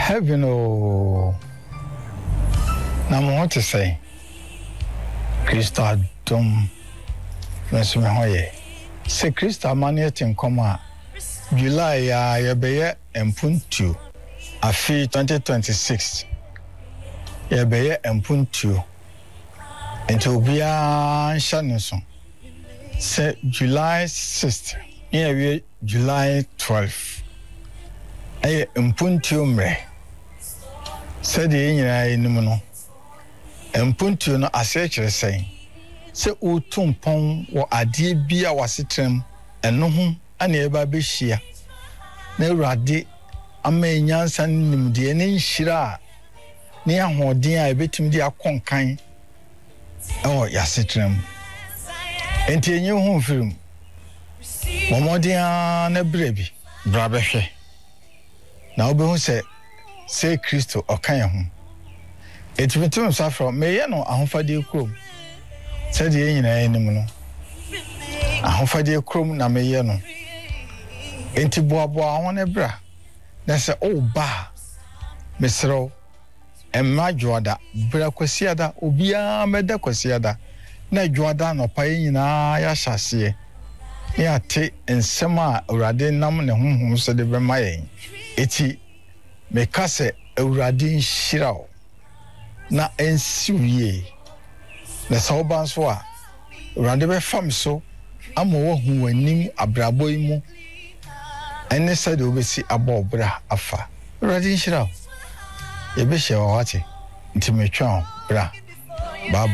Heaven, oh, now I want to say, Christa Dom, Mesme Hoye. Say Christa Maniet in Coma, July, Yabeye and Puntu, a fee 2026. Yabeye and Puntu, and to be a Shannon. Say July 6th, near July 12th. Aye, Puntu mre. Said the Indian no. Puntu no asechere saying. Say Utum Pong or Adi Bia was item and no home and eba be shia. Ne radi a may yansan nim the any shira near Hordia, I bet him dear conkin. Oh, yasitrem. And to a new home film. Momodia ne brebi, brabehe. Now be say Christo or Kayahum. It returns from Mayano, a homfadi chrome. Said the animal. A homfadi chrome na Mayano. Enti boa one a bra. That's a old bar. Mr. And my Joada, Braquasiada, Ubia Medaquasiada. Na Joada no Payina Yashasi. Ya te and Sema Radin Nam and whom said the Bemaye. Eti me kase Euradin Shirao na ensuye na sauban so a Urade be fam so amo hu anim abrabo imu ene said obesi abobra afa Euradin Shirao ye be hye wa wate nti metwa bra ba